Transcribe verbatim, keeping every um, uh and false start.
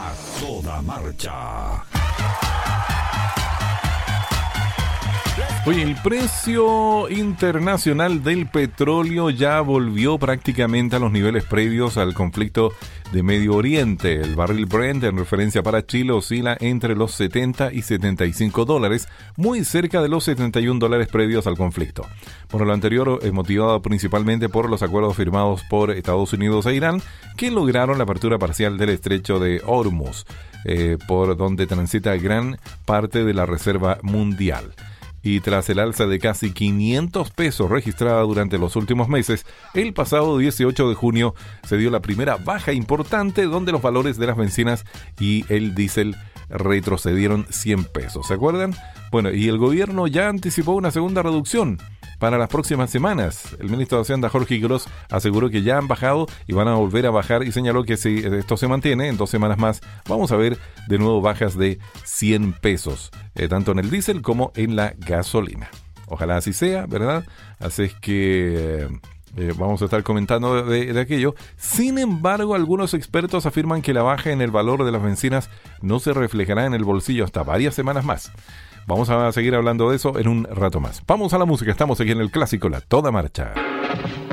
A toda marcha. Oye, el precio internacional del petróleo ya volvió prácticamente a los niveles previos al conflicto de Medio Oriente. El barril Brent, en referencia para Chile, oscila entre los setenta y setenta y cinco dólares, muy cerca de los setenta y un dólares previos al conflicto. Por lo anterior, es motivado principalmente por los acuerdos firmados por Estados Unidos e Irán, que lograron la apertura parcial del estrecho de Hormuz, eh, por donde transita gran parte de la reserva mundial. Y tras el alza de casi quinientos pesos registrada durante los últimos meses, el pasado dieciocho de junio se dio la primera baja importante donde los valores de las bencinas y el diésel retrocedieron cien pesos. ¿Se acuerdan? Bueno, y el gobierno ya anticipó una segunda reducción para las próximas semanas. El ministro de Hacienda, Jorge Gross, aseguró que ya han bajado y van a volver a bajar y señaló que si esto se mantiene, en dos semanas más vamos a ver de nuevo bajas de cien pesos, eh, tanto en el diésel como en la gasolina. Ojalá así sea, ¿verdad? Así es que eh, eh, vamos a estar comentando de, de aquello. Sin embargo, algunos expertos afirman que la baja en el valor de las bencinas no se reflejará en el bolsillo hasta varias semanas más. Vamos a seguir hablando de eso en un rato más. Vamos a la música, estamos aquí en el clásico La Toda Marcha.